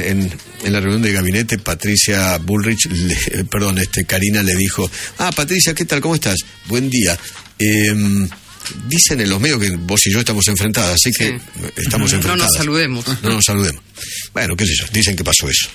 en la reunión de gabinete, Patricia Bullrich, Karina le dijo: Patricia, ¿qué tal? ¿Cómo estás? Buen día. Dicen en los medios que vos y yo estamos enfrentadas, así que estamos enfrentadas. No nos saludemos. No nos saludemos. Bueno, qué sé yo, dicen que pasó eso.